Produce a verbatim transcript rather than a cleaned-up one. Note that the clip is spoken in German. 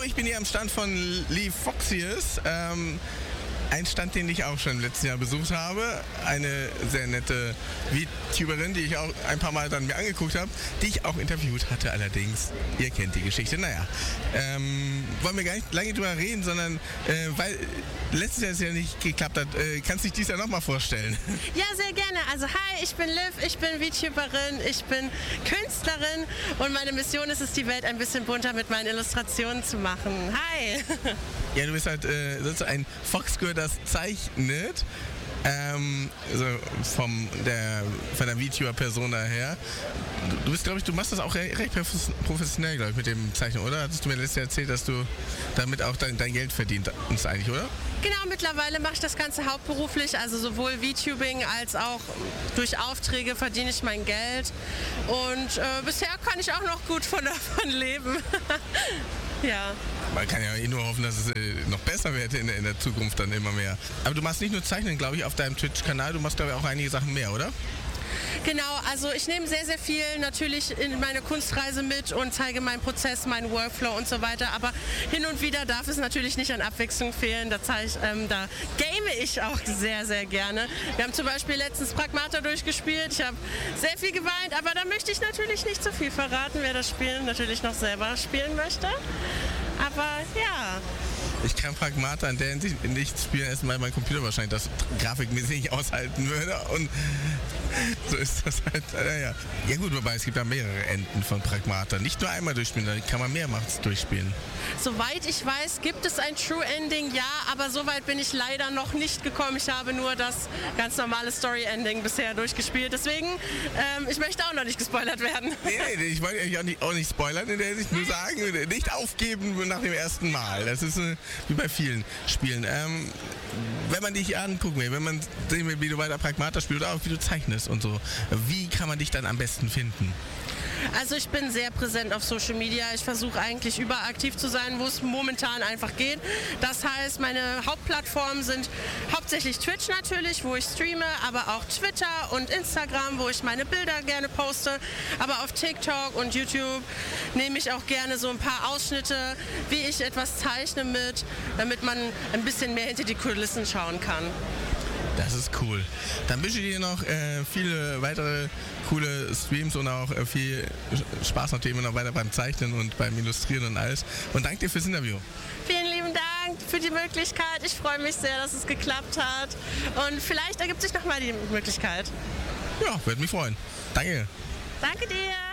ich bin hier am Stand von Lee Foxius. Ähm, ein Stand, den ich auch schon im letzten Jahr besucht habe. Eine sehr nette VTuberin, die ich auch ein paar Mal dann mir angeguckt habe, die ich auch interviewt hatte allerdings. Ihr kennt die Geschichte. Naja, ähm, wollen wir gar nicht lange drüber reden, sondern äh, weil letztes Jahr es ja nicht geklappt hat, äh, kannst du dich dies Jahr nochmal vorstellen? Ja, sehr gerne. Also hi, ich bin Liv, ich bin VTuberin, ich bin Künstlerin und meine Mission ist es, die Welt ein bisschen bunter mit meinen Illustrationen zu machen. Hi! Ja, du bist halt äh, sozusagen ein Foxgirl, das zeichnet. Ähm, also vom der, von der VTuber-Persona her. Du, du bist, glaube ich, du machst das auch recht, recht professionell, glaube ich, mit dem Zeichnen, oder? Hattest du mir letztes Jahr erzählt, dass du damit auch dein, dein Geld verdient hast eigentlich, oder? Genau, mittlerweile mache ich das Ganze hauptberuflich, also sowohl VTubing als auch durch Aufträge verdiene ich mein Geld. Und äh, bisher kann ich auch noch gut von davon leben. Ja. Man kann ja eh nur hoffen, dass es äh, noch besser wird in, in der Zukunft dann immer mehr. Aber du machst nicht nur Zeichnen, glaube ich, auf deinem Twitch-Kanal, du machst, glaube ich, auch einige Sachen mehr, oder? Genau, also ich nehme sehr, sehr viel natürlich in meine Kunstreise mit und zeige meinen Prozess, meinen Workflow und so weiter. Aber hin und wieder darf es natürlich nicht an Abwechslung fehlen. Da, zeige ich, ähm, da game ich auch sehr, sehr gerne. Wir haben zum Beispiel letztens Pragmata durchgespielt. Ich habe sehr viel geweint, aber da möchte ich natürlich nicht so viel verraten, wer das Spiel natürlich noch selber spielen möchte. Aber ja. Ich kann Pragmata in der Hinsicht nicht spielen, erst weil mein Computer wahrscheinlich das grafikmäßig nicht aushalten würde. Und so ist das halt. Naja. Ja gut, wobei es gibt ja mehrere Enden von Pragmata. Nicht nur einmal durchspielen, dann kann man mehrmals durchspielen. Soweit ich weiß, gibt es ein True Ending, ja, aber so weit bin ich leider noch nicht gekommen. Ich habe nur das ganz normale Story Ending bisher durchgespielt. Deswegen, ähm, ich möchte auch noch nicht gespoilert werden. Nee, nee, ich wollte euch auch nicht, auch nicht spoilern in der Hinsicht, nur sagen, nicht aufgeben nach dem ersten Mal. Das ist äh, wie bei vielen Spielen. Ähm, wenn man dich angucken will, wenn man sehen will, wie du weiter Pragmata spielst oder auch wie du zeichnest und so, wie kann man dich dann am besten finden? Also ich bin sehr präsent auf Social Media. Ich versuche eigentlich überall aktiv zu sein, wo es momentan einfach geht. Das heißt, meine Hauptplattformen sind hauptsächlich Twitch natürlich, wo ich streame, aber auch Twitter und Instagram, wo ich meine Bilder gerne poste. Aber auf TikTok und YouTube nehme ich auch gerne so ein paar Ausschnitte, wie ich etwas zeichne mit, damit man ein bisschen mehr hinter die Kulissen schauen kann. Das ist cool. Dann wünsche ich dir noch äh, viele weitere coole Streams und auch äh, viel Spaß noch Themen noch weiter beim Zeichnen und beim Illustrieren und alles. Und danke dir fürs Interview. Vielen lieben Dank für die Möglichkeit. Ich freue mich sehr, dass es geklappt hat. Und vielleicht ergibt sich nochmal die Möglichkeit. Ja, würde mich freuen. Danke. Danke dir.